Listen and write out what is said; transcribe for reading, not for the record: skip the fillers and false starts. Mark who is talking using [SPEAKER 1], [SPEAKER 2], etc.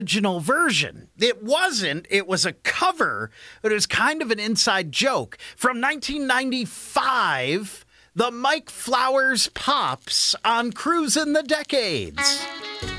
[SPEAKER 1] original version. It wasn't. It was a cover, but it was kind of an inside joke. From 1995, the Mike Flowers Pops on Cruisin' the Decades.